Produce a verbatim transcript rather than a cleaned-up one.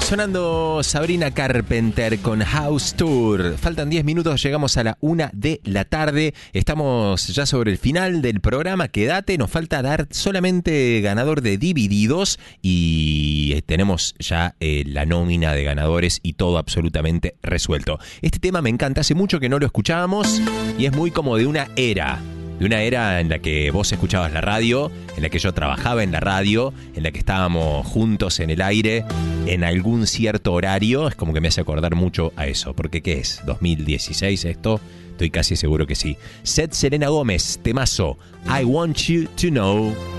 Sonando Sabrina Carpenter con House Tour. Faltan diez minutos, llegamos a la una de la tarde. Estamos ya sobre el final del programa. Quédate, nos falta dar solamente ganador de Divididos y tenemos ya eh, la nómina de ganadores y todo absolutamente resuelto. Este tema me encanta, hace mucho que no lo escuchábamos y es muy como de una era. De una era en la que vos escuchabas la radio, en la que yo trabajaba en la radio, en la que estábamos juntos en el aire, en algún cierto horario. Es como que me hace acordar mucho a eso. Porque ¿qué es? ¿dos mil dieciséis esto? Estoy casi seguro que sí. Seth Selena Gómez, temazo, I Want You to Know.